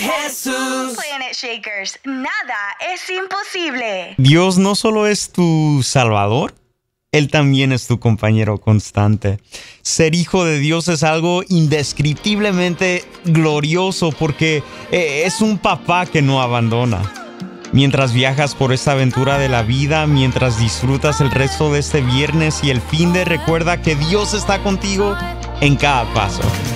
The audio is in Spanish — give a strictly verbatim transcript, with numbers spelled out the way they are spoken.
Jesús. Planet Shakers, nada es imposible. Dios no solo es tu Salvador, Él también es tu compañero constante. Ser hijo de Dios es algo indescriptiblemente glorioso porque es un papá que no abandona. Mientras viajas por esta aventura de la vida, mientras disfrutas el resto de este viernes y el fin de, recuerda que Dios está contigo en cada paso.